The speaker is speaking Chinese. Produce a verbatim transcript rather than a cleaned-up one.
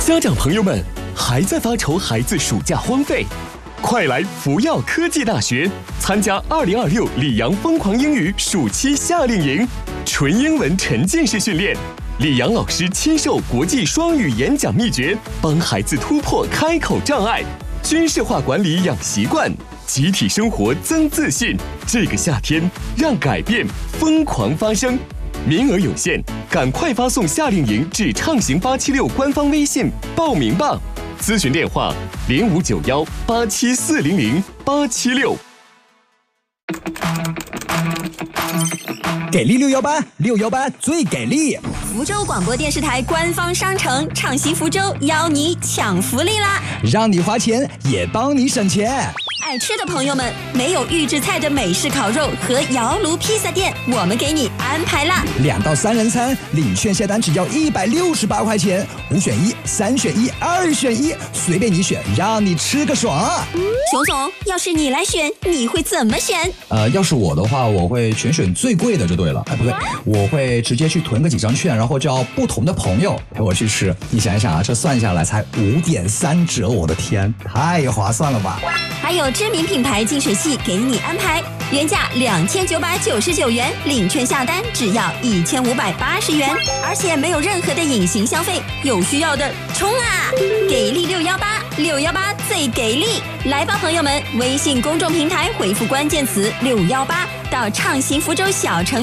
家长朋友们，还在发愁孩子暑假荒废？快来福耀科技大学参加二零二六里昂疯狂英语暑期夏令营，纯英文沉浸式训练，里昂老师亲授国际双语演讲秘诀，帮孩子突破开口障碍，军事化管理养习惯，集体生活增自信。这个夏天，让改变疯狂发生。名额有限，赶快发送夏令营至畅行八七六官方微信报名吧。咨询电话零五九幺八七四零零八七六。 给力六幺八，六幺八最给力！ 福州广播电视台官方商城畅行福州邀你抢福利啦！ 让你花钱也帮你省钱。 爱吃的朋友们，没有预制菜的美式烤肉和窑炉披萨店，我们给你安排啦！ 两到三人餐，领券下单只要一百六十八块钱，五选一，三选一，二选一，随便你选，让你吃个爽。 熊总，要是你来选，你会怎么选？ 呃，要是我的话，我会全选最贵的就对了。哎，不对，我会直接去囤个几张券，然后叫不同的朋友陪我去吃。你想一想啊，这算下来才五点三折，我的天，太划算了吧！ 还有知名品牌净水器给你安排，原价两千九百九十九元，领券下单只要一千五百八十元，而且没有任何的隐形消费，有需要的冲啊！给力六幺八，六幺八最给力！来吧，朋友们，微信公众平台回复关键词六幺八到畅行福州小城。